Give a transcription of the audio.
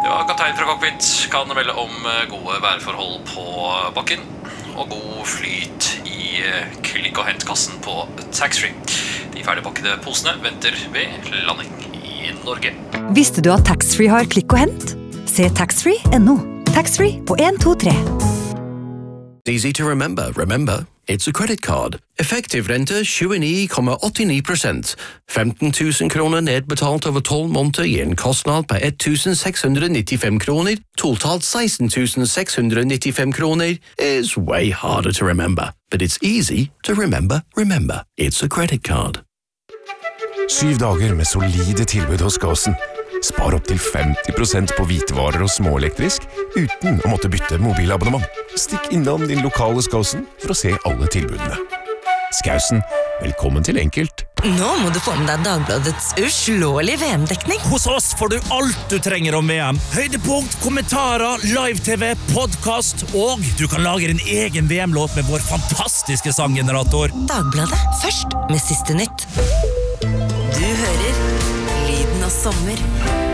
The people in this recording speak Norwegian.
Ja, kaptein fra cockpit kan melde om gode værforhold på bakken og god flyt i klikk- og hentkassen på taxfree. De ferdigpakkede posene venter ved landing i Norge. Visste du at taxfree har klikk og hent? Se taxfree.no. Taxfree på 1, 2, 3. Easy to remember. Remember, it's a credit card. Effektiv rente 29,89%. 15 000 kroner nedbetalt over 12 måneder gir en kostnad på 1,695 kroner. Totalt 16,695 kroner is way harder to remember. But it's easy to remember. Remember, it's a credit card. 7 dager med solide tilbud hos Gåsen. Spar opp til 50% på hvitevarer og småelektrisk uten å måtte bytte mobilabonnement. Stikk innom din lokale Skåsen for å se alle tilbudene. Skåsen, velkommen til enkelt. Nå må du få med deg Dagbladets uslåelige VM-dekning. Hos oss får du alt du trenger om VM. Høydepunkt, kommentarer, live-tv, podcast, og du kan lage din egen VM-låt med vår fantastiske sanggenerator. Dagbladet, først med siste nytt. Du hører lyden av sommer.